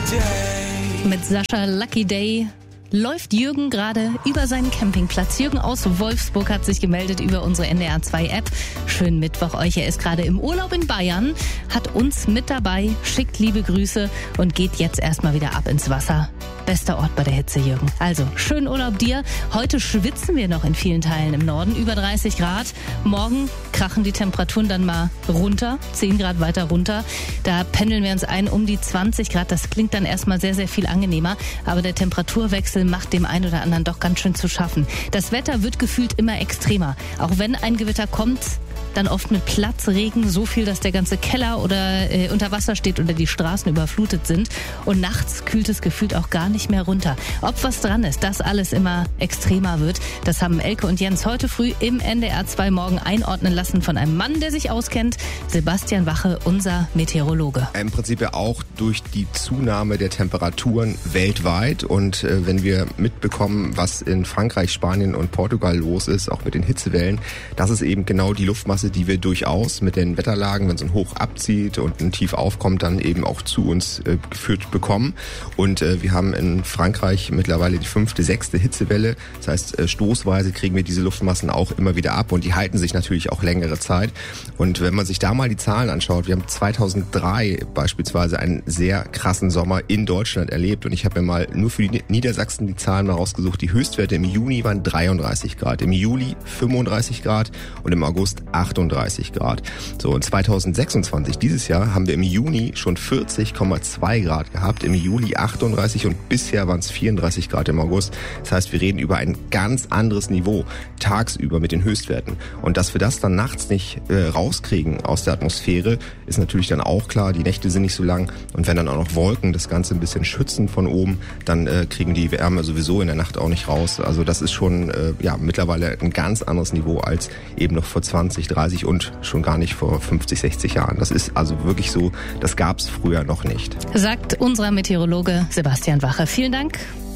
Mit Sascha Lucky Day läuft Jürgen gerade über seinen Campingplatz. Jürgen aus Wolfsburg hat sich gemeldet über unsere NDR 2 App. Schönen Mittwoch euch. Er ist gerade im Urlaub in Bayern, hat uns mit dabei, schickt liebe Grüße und geht jetzt erstmal wieder ab ins Wasser. Bester Ort bei der Hitze, Jürgen. Also, schönen Urlaub dir. Heute schwitzen wir noch in vielen Teilen im Norden, über 30 Grad. Morgen krachen die Temperaturen dann mal runter, 10 Grad weiter runter. Da pendeln wir uns ein um die 20 Grad. Das klingt dann erstmal sehr, sehr viel angenehmer. Aber der Temperaturwechsel macht dem einen oder anderen doch ganz schön zu schaffen. Das Wetter wird gefühlt immer extremer. Auch wenn ein Gewitter kommt, dann oft mit Platzregen, so viel, dass der ganze Keller oder unter Wasser steht oder die Straßen überflutet sind. Und nachts kühlt es gefühlt auch gar nicht mehr runter. Ob was dran ist, dass alles immer extremer wird, das haben Elke und Jens heute früh im NDR 2 Morgen einordnen lassen von einem Mann, der sich auskennt, Sebastian Wache, unser Meteorologe. Im Prinzip ja auch durch die Zunahme der Temperaturen weltweit. Und wenn wir mitbekommen, was in Frankreich, Spanien und Portugal los ist, auch mit den Hitzewellen, das ist eben genau die Luftmasse, die wir durchaus mit den Wetterlagen, wenn so ein Hoch abzieht und ein Tief aufkommt, dann eben auch zu uns geführt bekommen. Und wir haben in Frankreich mittlerweile die 5., 6. Hitzewelle. Das heißt, stoßweise kriegen wir diese Luftmassen auch immer wieder ab und die halten sich natürlich auch längere Zeit. Und wenn man sich da mal die Zahlen anschaut, wir haben 2003 beispielsweise einen sehr krassen Sommer in Deutschland erlebt. Und ich habe mir mal nur für die Niedersachsen die Zahlen mal rausgesucht. Die Höchstwerte im Juni waren 33 Grad, im Juli 35 Grad und im August 38 Grad. So, und 2026, dieses Jahr, haben wir im Juni schon 40,2 Grad gehabt, im Juli 38 und bisher waren es 34 Grad im August. Das heißt, wir reden über ein ganz anderes Niveau tagsüber mit den Höchstwerten. Und dass wir das dann nachts nicht rauskriegen aus der Atmosphäre, ist natürlich dann auch klar. Die Nächte sind nicht so lang und wenn dann auch noch Wolken das Ganze ein bisschen schützen von oben, dann kriegen die Wärme sowieso in der Nacht auch nicht raus. Also das ist schon mittlerweile ein ganz anderes Niveau als eben noch vor 20, 30 und schon gar nicht vor 50, 60 Jahren. Das ist also wirklich so, das gab es früher noch nicht. Sagt unser Meteorologe Sebastian Wache. Vielen Dank.